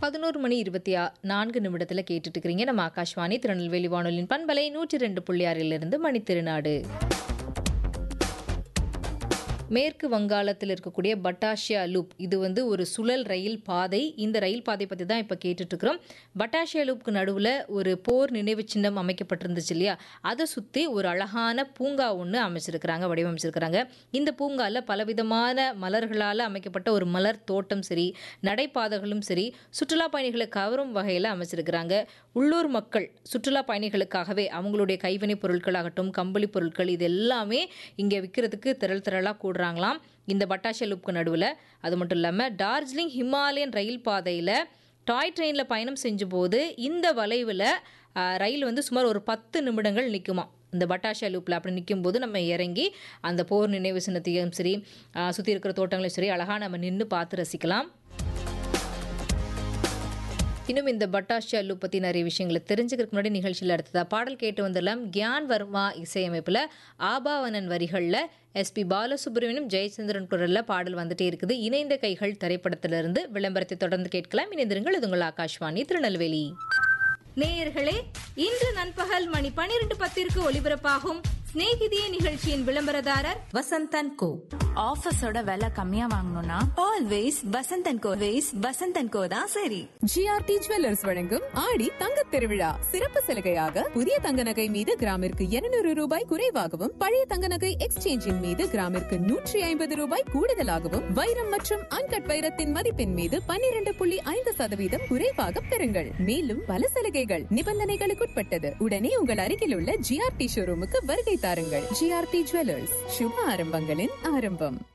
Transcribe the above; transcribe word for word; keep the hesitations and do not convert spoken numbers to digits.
பதினோரு மணி இருபத்தி நான்கு நிமிடத்தில் கேட்டுட்டு இருக்கிறீங்க. நம்ம ஆகாஷ்வாணி திருநெல்வேலி வானொலியின் பண்பலை நூற்றி ரெண்டு புள்ளி ஆறிலிருந்து மணித்திருநாடு. மேற்கு வங்காளத்தில் இருக்கக்கூடிய பட்டாஷியா லூப், இது வந்து ஒரு சுழல் ரயில் பாதை. இந்த ரயில் பாதை பற்றி தான் இப்போ கேட்டுட்ருக்குறோம். பட்டாஷியா லூப்புக்கு நடுவில் ஒரு போர் நினைவு சின்னம் அமைக்கப்பட்டிருந்துச்சு இல்லையா, அதை சுற்றி ஒரு அழகான பூங்கா ஒன்று அமைச்சிருக்கிறாங்க, வடிவமைச்சிருக்கிறாங்க. இந்த பூங்காவில் பலவிதமான மலர்களால் அமைக்கப்பட்ட ஒரு மலர் தோட்டம் சரி, நடைபாதைகளும் சரி, சுற்றுலா பயணிகளை கவரும் வகையில் அமைச்சிருக்கிறாங்க. உள்ளூர் மக்கள் சுற்றுலா பயணிகளுக்காகவே அவங்களுடைய கைவினை பொருட்களாகட்டும், கம்பளி பொருட்கள், இது எல்லாமே இங்கே விற்கிறதுக்கு திரள் திரளாக கூடுறாங்களாம் இந்த பட்டாஷியா லூப்புக்கு நடுவில். அது மட்டும் இல்லாமல் டார்ஜிலிங் ஹிமாலயன் ரயில் பாதையில் டாய் ட்ரெயினில் பயணம் செஞ்சபோது இந்த வளைவில் ரயில் வந்து சுமார் ஒரு பத்து நிமிடங்கள் நிற்குமா. இந்த பட்டாஷியா லூப்பில் அப்படி நிற்கும் போது நம்ம இறங்கி அந்த போர் நினைவு சின்னத்தையும் சரி, சுற்றி இருக்கிற தோட்டங்களையும் சரி அழகாக நம்ம நின்று பார்த்து ரசிக்கலாம். இன்னும் இந்த பட்டாஷியா லூப் பற்றி நிறைய விஷயங்களை தெரிஞ்சுக்கிறதுக்கு முன்னாடி நிகழ்ச்சியில் அடுத்ததாக பாடல் கேட்டு வந்துடலாம். கியான் வர்மா இசையமைப்பில் ஆபாவனன் வரிகளில் எஸ்பி பாலசுப்ரமணியம் ஜெயச்சந்திரன் குரலில் பாடல் வந்துட்டே இருக்குது. இணைந்த கைகள் திரைப்படத்திலிருந்து. விளம்பரத்தை தொடர்ந்து கேட்கலாம். இணைந்திருங்கள். இது உங்கள் ஆகாஷ்வாணி திருநெல்வேலி. நேயர்களே, இன்று நண்பகல் மணி பனிரெண்டு பத்திற்கு ஒலிபரப்பாகும் ஸ்நேகிதியே நிகழ்ச்சியின் விளம்பரதாரர் வசந்தன் கோ. ஆஃபீஸோட விலை கம்மியா வாங்கணும்னா ஆல்வேஸ் வசந்தன் கோ. வேஸ் வசந்தன் கோ தான் சரி. ஜிஆர்டி ஜுவல்லர்ஸ் வழங்கும் ஆடி தங்கத் திருவிழா சிறப்பு சலுகையாக புதிய தங்க நகை மீது கிராமிற்கு இருநூறு ரூபாய் குறைவாகவும், பழைய தங்க நகை எக்ஸ்சேஞ்சின் மீது கிராமிற்கு நூற்றி ஐம்பது ரூபாய் கூடுதலாகவும், வைரம் மற்றும் அன்கட் வைரத்தின் மதிப்பின் மீது பன்னிரண்டு புள்ளி ஐந்து சதவீதம் குறைவாக பெறுங்கள். மேலும் பல சலுகைகள் நிபந்தனைகளுக்குட்பட்டது. உடனே உங்கள் அருகில் உள்ள ஜிஆர்டி ஷோரூமுக்கு வருகை தாருங்கள். ஜிஆர்டி ஜுவல்லர்ஸ், சுப ஆரம்பங்களின் ஆரம்பம்.